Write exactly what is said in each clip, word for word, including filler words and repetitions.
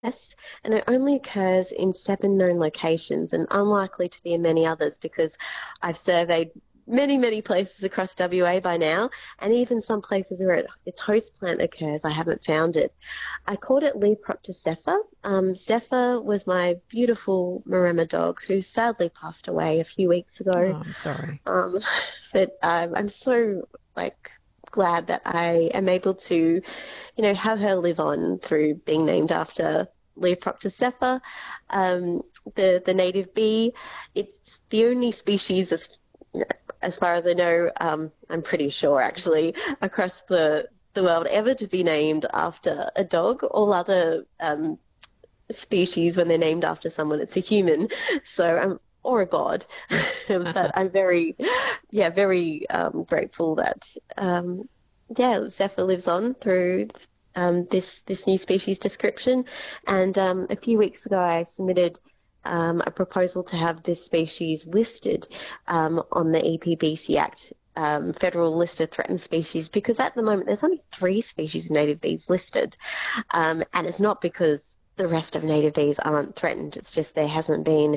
Yes, and it only occurs in seven known locations and unlikely to be in many others because I've surveyed many, many places across W A by now, and even some places where it, its host plant occurs, I haven't found it. I called it Lepropter zephyr. Um, Zephyr was my beautiful Maremma dog who sadly passed away a few weeks ago. Oh, I'm sorry. Um, but um, I'm so like glad that I am able to, you know, have her live on through being named after Leopropter zephyr. Um, the the native bee, it's the only species of, as far as I know, um, I'm pretty sure actually, across the the world ever to be named after a dog. All other um, species, when they're named after someone, it's a human. So I'm or a god. But I'm very, yeah, very um, grateful that, um, yeah, Zephyr lives on through um, this this new species description. And um, a few weeks ago, I submitted um, a proposal to have this species listed um, on the E P B C Act. Um, federal list of threatened species, because at the moment there's only three species of native bees listed, um, and it's not because the rest of native bees aren't threatened. It's just there hasn't been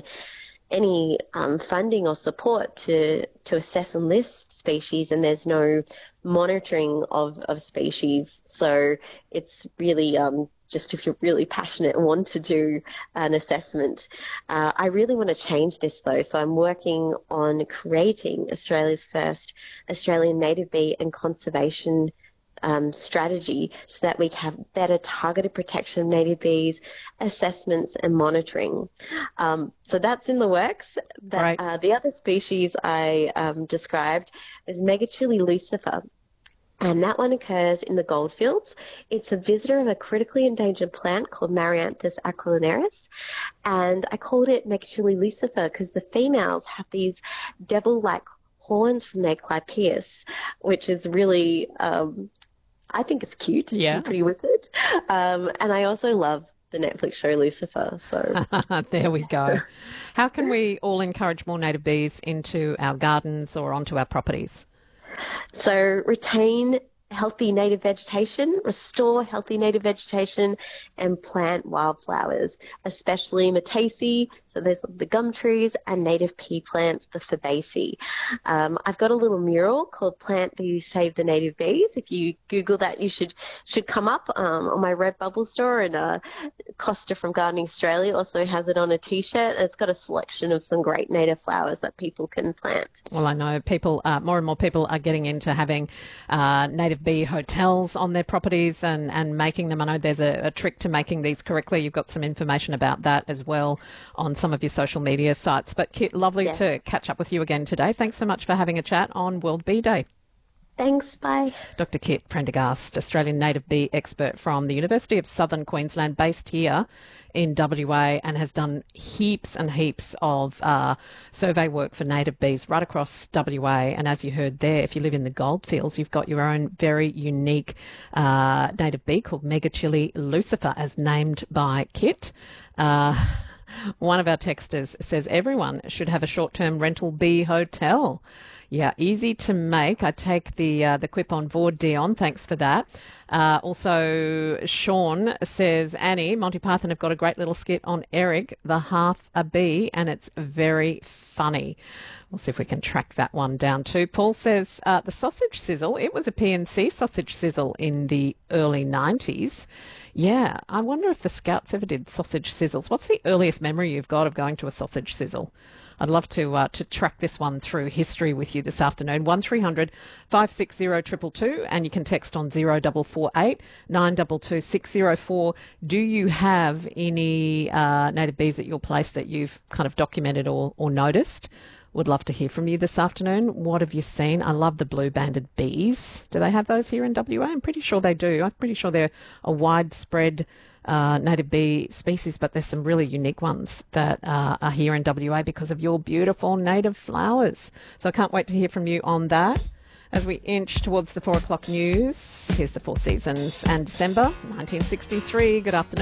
any um, funding or support to to assess and list species, and there's no monitoring of, of species. So it's really um, just if you're really passionate and want to do an assessment. Uh, I really want to change this though, so I'm working on creating Australia's first Australian native bee and conservation um, strategy so that we have better targeted protection of native bees, assessments and monitoring. Um, so that's in the works. That Great. uh, the other species I um, described is Megachile lucifer. And that one occurs in the goldfields. It's a visitor of a critically endangered plant called Marianthus aquiline. And I called it Megachile lucifer because the females have these devil-like horns from their clypeus, which is really um, I think it's cute Yeah. and pretty wicked. Um, and I also love the Netflix show Lucifer. So There we go. How can we all encourage more native bees into our gardens or onto our properties? so retain healthy native vegetation, restore healthy native vegetation, and plant wildflowers, especially Metaceae, so there's the gum trees, and native pea plants, the Fabaceae. Um, I've got a little mural called Plant Bees Save the Native Bees. If you Google that, you should should come up um, on my Redbubble store, and uh, Costa from Gardening Australia also has it on a t-shirt. It's got a selection of some great native flowers that people can plant. Well, I know people, uh, more and more people are getting into having uh, native bee hotels on their properties and, and making them. I know there's a, a trick to making these correctly. You've got some information about that as well on some of your social media sites. But Kit, lovely Yes. to catch up with you again today. Thanks so much for having a chat on World Bee Day. Thanks, bye. Doctor Kit Prendergast, Australian native bee expert from the University of Southern Queensland, based here in W A, and has done heaps and heaps of uh, survey work for native bees right across W A. And as you heard there, if you live in the goldfields, you've got your own very unique uh, native bee called Megachile lucifer, as named by Kit. Uh, One of our texters says everyone should have a short-term rental bee hotel. Yeah, easy to make. I take the uh, the quip on board, Dion. Thanks for that. Uh, also, Sean says, Annie, Monty Python have got a great little skit on Eric, the half a bee, and it's very funny. We'll see if we can track that one down too. Paul says, uh, the sausage sizzle, it was a P and C sausage sizzle in the early nineties. Yeah, I wonder if the Scouts ever did sausage sizzles. What's the earliest memory you've got of going to a sausage sizzle? I'd love to uh, to track this one through history with you this afternoon. one three hundred five six zero two two two, and you can text on zero four four eight nine two two six zero four. Do you have any uh, native bees at your place that you've kind of documented or, or noticed? Would love to hear from you this afternoon. What have you seen? I love the blue-banded bees. Do they have those here in W A? I'm pretty sure they do. I'm pretty sure they're a widespread uh, native bee species, but there's some really unique ones that uh, are here in W A because of your beautiful native flowers. So I can't wait to hear from you on that. As we inch towards the four o'clock news, here's the Four Seasons and December nineteen sixty-three. Good afternoon.